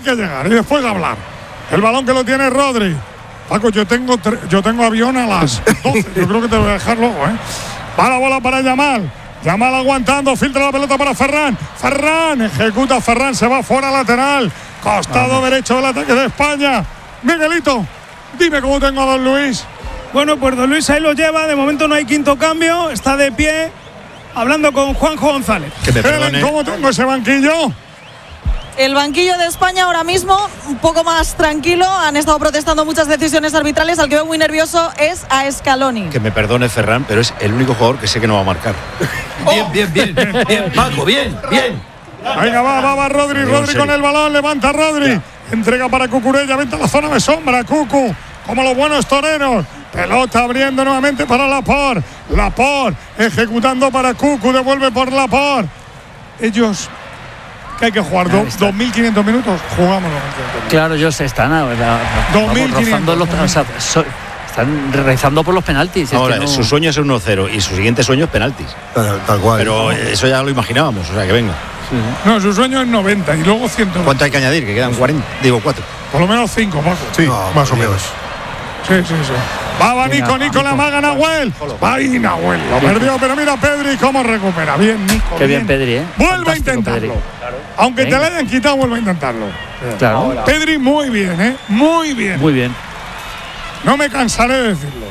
hay que llegar y después hablar. El balón que lo tiene Rodri. Paco, yo tengo avión a las 12. Yo creo que te voy a dejar luego, ¿eh? Va la bola para Yamal. Yamal aguantando, filtra la pelota para Ferran. Ferran, ejecuta Ferran, se va fuera lateral. Costado derecho del ataque de España. Miguelito, dime cómo tengo a Don Luis. Bueno, pues Don Luis ahí lo lleva. De momento no hay quinto cambio. Está de pie, hablando con Juanjo González. Que me perdone. ¿Cómo tengo ese banquillo? El banquillo de España ahora mismo un poco más tranquilo. Han estado protestando muchas decisiones arbitrales. Al que veo muy nervioso es a Scaloni. Que me perdone Ferran, pero es el único jugador que sé que no va a marcar. Bien, Paco, bien. Venga, va Rodri. Rodri con el balón, levanta Rodri. Entrega para Cucurella, venta a la zona de sombra. Cucu, como los buenos toreros. Pelota abriendo nuevamente para Laporte. Laporte ejecutando para Cucu, devuelve por Laporte. Ellos, que hay que jugar 2.500 minutos, jugámoslo. Claro, ellos están rozando los, o sea, están rezando por los penaltis. Ahora, es que no... su sueño es el 1-0 y su siguiente sueño es penaltis. Tal cual. Pero eso ya lo imaginábamos, o sea, que venga. Sí. No, su sueño es 90 y luego 100. ¿Cuánto hay que añadir? Que quedan 40, digo 4. Por lo menos 5, Paco. Sí, más o menos. Sí. Va Nico, la maga Nahuel. Va ahí Nahuel. Lo perdió, pero mira Pedri cómo recupera. Bien, Nico. Qué bien, Pedri, ¿eh? Vuelve a intentarlo. Claro. Aunque te la hayan quitado, vuelve a intentarlo. Claro. Pedri muy bien, ¿eh? Muy bien. Muy bien. No me cansaré de decirlo.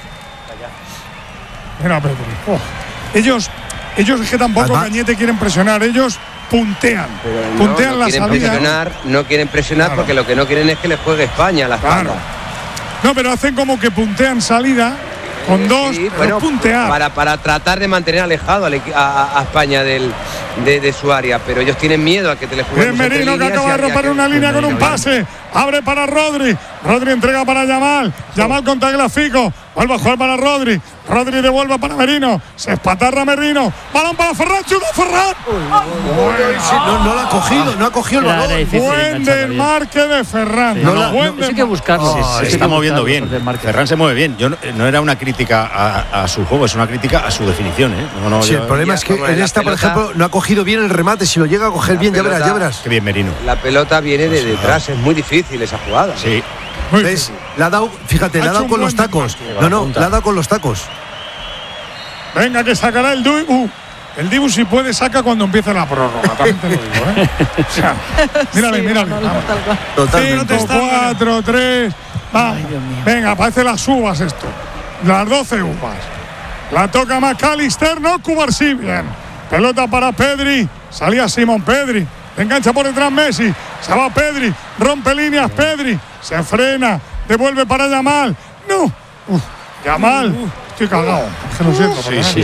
Mira Pedri. Ellos es que tampoco Cañete quieren presionar. Ellos puntean. Puntean la salida. No quieren presionar porque lo que no quieren es que les juegue España a la espalda. No, pero hacen como que puntean salida con dos, bueno, puntear. Para tratar de mantener alejado a España de su área, pero ellos tienen miedo a que te le jueguen. Merino que acaba de romper una línea con un pase. Abre para Rodri. Rodri entrega para Yamal. Yamal con Tagliafico. Vuelve a jugar para Rodri. Rodri devuelve para Merino. Se espatarra Merino. Balón para Ferran. ¡Chuta Ferran! No lo ha cogido. No ha cogido el balón. Buen desmarque de Ferran. Sí, hay que buscarlo. Se está moviendo bien. Ferran se mueve bien. No era una crítica a su juego, es una crítica a su definición. Sí, el problema es que en esta, por ejemplo, no ha cogido bien el remate. Si lo llega a coger bien, ya verás. Qué bien Merino. La pelota viene de detrás. Es muy difícil esa jugada. Sí. ¿Ves? Le ha dado, fíjate, le ha dado con los tacos. Le ha dado con los tacos. Venga, que sacará el Dibu. El Dibu, si puede, saca cuando empiece la prórroga. También te lo digo, ¿eh? O sea, mírale. Totalmente. 5, 4, 3. Vamos. Venga, parece las uvas esto. Las 12 uvas. La toca McAllister, no Cubarsí. Bien. Pelota para Pedri. Salía Simón Pedri. Engancha por detrás Messi. Se va Pedri. Rompe líneas Pedri. Se frena. Devuelve para Yamal. No. Yamal. Estoy cagado. Es que lo siento.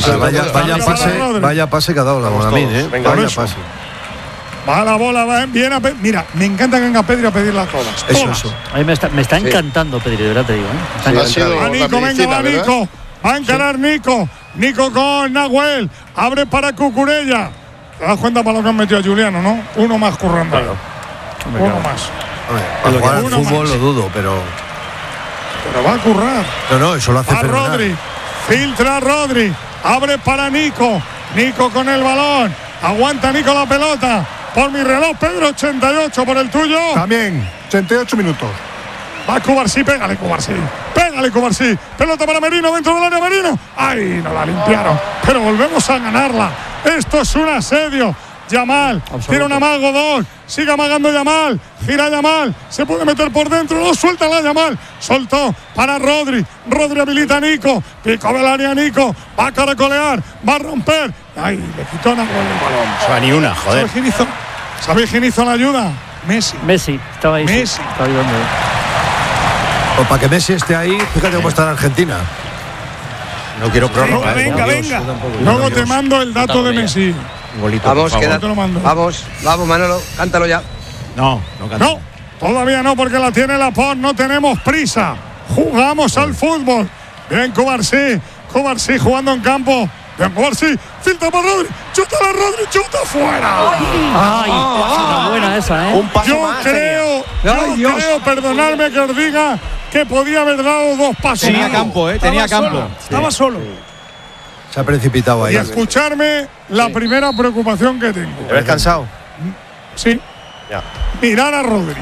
Vaya pase que ha dado la Bonamín, ¿eh? Vaya pase. Va la bola, va bien a Mira, me encanta que venga Pedri a pedirlas todas. Eso. A mí me está encantando Pedri, de verdad te digo. Va Nico, venga, Nico. Va a encarar Nico. Nico con Nahuel. Abre para Cucurella. Te das cuenta para lo que han metido a Juliano, ¿no? Uno más currando. Claro. Uno más. Para jugar al fútbol lo dudo, pero va a currar. No, eso lo hace fenomenal. Rodri. Filtra Rodri. Abre para Nico. Nico con el balón. Aguanta Nico la pelota. Por mi reloj, Pedro, 88 por el tuyo. También, 88 minutos. Va Cubarsí, pégale Cubarsí. Pelota para Merino dentro del área Merino. ¡Ay! No la limpiaron. Pero volvemos a ganarla. Esto es un asedio. Yamal, tira un amago, dos. Sigue amagando Yamal. Gira Yamal. Se puede meter por dentro. No, suelta la Yamal. Soltó para Rodri. Rodri habilita a Nico. Pico del área Nico. Va a caracolear. Va a romper. ¡Ay! Le quitó Nahuel el balón. O sea, ni una, joder. ¿Sabéis quién hizo la ayuda? Messi. Estaba ahí. Messi. Estaba ayudando. O para que Messi esté ahí, fíjate cómo está en Argentina. No quiero prórroga. Venga. Luego te mando el dato de Messi. Golito, Vamos, Manolo, cántalo ya. No, todavía no, porque la tiene Laporte. No tenemos prisa. Jugamos al fútbol. Bien, Cubarsí jugando en campo. Bien, Cubarsí. Filtra para Rodri. Chuta fuera. Ay, una buena esa, ¿eh? Yo creo, perdonadme que os diga, que podía haber dado dos pasos. Tenía campo. Estaba solo. Se ha precipitado ahí. Y escucharme la primera preocupación que tengo. ¿Te ves cansado? Sí. Ya. Mirar a Rodri.